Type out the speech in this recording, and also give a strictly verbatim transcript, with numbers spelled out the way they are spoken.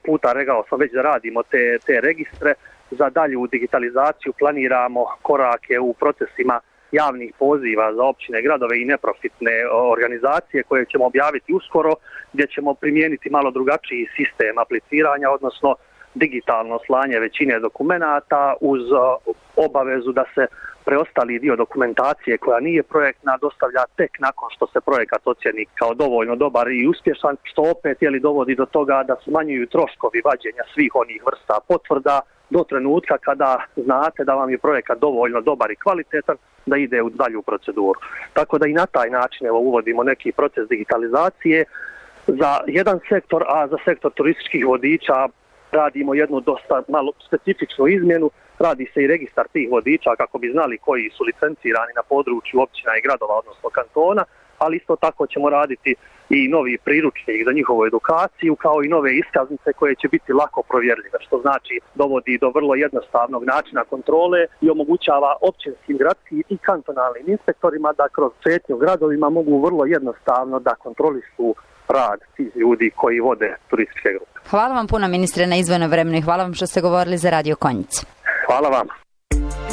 puta rekao sam već da radimo te, te registre. Za dalju digitalizaciju planiramo korake u procesima javnih poziva za općine, gradove i neprofitne organizacije koje ćemo objaviti uskoro, gdje ćemo primijeniti malo drugačiji sistem apliciranja, odnosno digitalno slanje većine dokumenata uz obavezu da se preostali dio dokumentacije koja nije projektna dostavlja tek nakon što se projekat ocijeni kao dovoljno dobar i uspješan, što opet je li dovodi do toga da smanjuju troškovi vađenja svih onih vrsta potvrda do trenutka kada znate da vam je projekat dovoljno dobar i kvalitetan da ide u dalju proceduru. Tako da i na taj način evo, uvodimo neki proces digitalizacije za jedan sektor, a za sektor turističkih vodiča radimo jednu dosta malo specifičnu izmjenu. Radi se i registar tih vodiča kako bi znali koji su licencirani na području općina i gradova, odnosno kantona, ali isto tako ćemo raditi i novi priručnik za njihovu edukaciju, kao i nove iskaznice koje će biti lako provjerljive, što znači dovodi do vrlo jednostavnog načina kontrole i omogućava općinskim, gradskim i kantonalnim inspektorima da kroz šetnju gradovima mogu vrlo jednostavno da kontrolišu rad tih ljudi koji vode turističke grupe. Hvala vam puno, ministre, na izdvojenom vremenu i hvala vam što ste govorili za Radio Konjic. Hvala vam.